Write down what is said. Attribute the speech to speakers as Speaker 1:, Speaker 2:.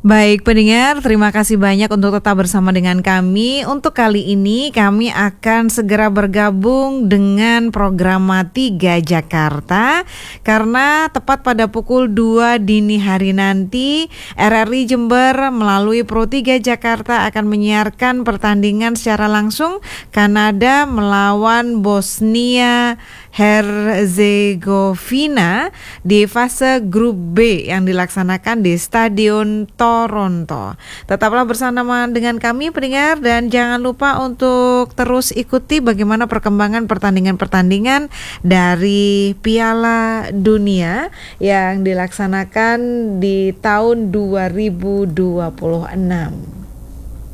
Speaker 1: Baik pendengar, terima kasih banyak untuk tetap bersama dengan kami. Untuk kali ini kami akan segera bergabung dengan program Mati 3 Jakarta. Karena tepat pada pukul 2 dini hari nanti RRI Jember melalui Pro 3 Jakarta akan menyiarkan pertandingan secara langsung Kanada melawan Bosnia Herzegovina di fase grup B yang dilaksanakan di Stadion Toronto. Tetaplah bersama dengan kami pendengar dan jangan lupa untuk terus ikuti bagaimana perkembangan pertandingan-pertandingan dari Piala Dunia yang dilaksanakan di tahun 2026.